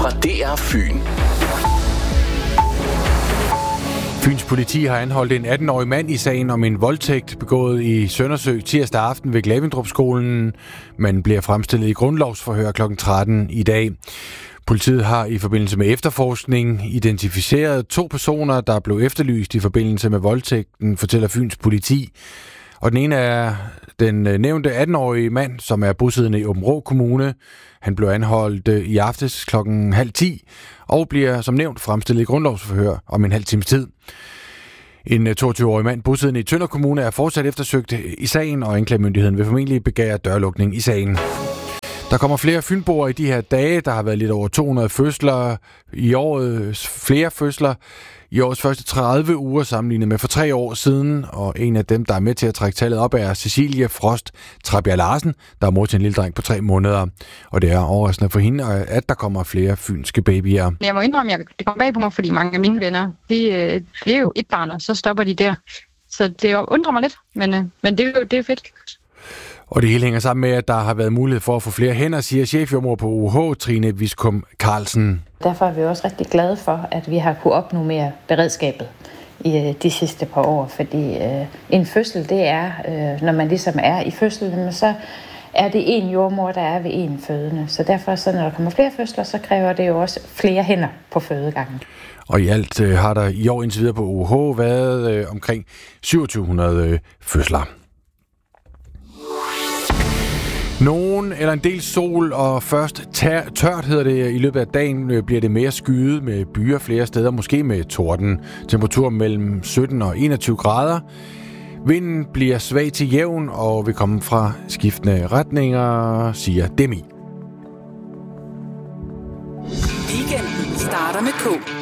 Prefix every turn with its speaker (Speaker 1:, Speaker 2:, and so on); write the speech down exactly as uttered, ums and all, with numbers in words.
Speaker 1: fra D R Fyn.
Speaker 2: Fyns politi har anholdt en atten-årig mand i sagen om en voldtægt begået i Søndersø tirsdag aften ved Glavendrupskolen. Man bliver fremstillet i grundlovsforhør klokken tretten i dag. Politiet har i forbindelse med efterforskning identificeret to personer, der blev efterlyst i forbindelse med voldtægten, fortæller Fyns politi. Og den ene er den nævnte atten-årige mand, som er bosiddende i Aabenraa Kommune. Han blev anholdt i aftes klokken halv ti og bliver som nævnt fremstillet i grundlovsforhør om en halv times tid. En toogtyve-årig mand bosiddende i Tønder Kommune er fortsat eftersøgt i sagen, og anklagemyndigheden vil formentlig begære dørlukning i sagen. Der kommer flere fynboer i de her dage. Der har været lidt over to hundrede fødsler i året, flere fødsler i årets første tredive uger sammenlignet med for tre år siden. Og en af dem, der er med til at trække tallet op, er Cecilie Frost Trabjerg Larsen, der er mor til en lille dreng på tre måneder. Og det er overraskende for hende, at der kommer flere fynske babyer.
Speaker 3: Jeg må indrømme, at det kommer bag på mig, fordi mange af mine venner, de, de er jo et barn, og så stopper de der. Så det undrer mig lidt, men, men det er jo det er fedt.
Speaker 2: Og det hele hænger sammen med, at der har været mulighed for at få flere hænder, siger chefjordmor på U H, Trine Viskum Carlsen.
Speaker 4: Derfor er vi også rigtig glade for, at vi har kunne opnå mere beredskabet i de sidste par år. Fordi øh, en fødsel, det er, øh, når man ligesom er i fødslen, så er det en jordmor, der er ved en fødende. Så derfor, så når der kommer flere fødsler, så kræver det jo også flere hænder på fødegangen.
Speaker 2: Og i alt øh, har der i år indtil videre på U H været øh, omkring syvogtyve hundrede øh, fødsler. Nogen eller en del sol, og først tør, tørt hedder det. I løbet af dagen bliver det mere skyet med byer flere steder, måske med torden. Temperatur mellem sytten og enogtyve grader. Vinden bliver svag til jævn og vil komme fra skiftende retninger, siger Demi.
Speaker 5: Weekenden starter med K.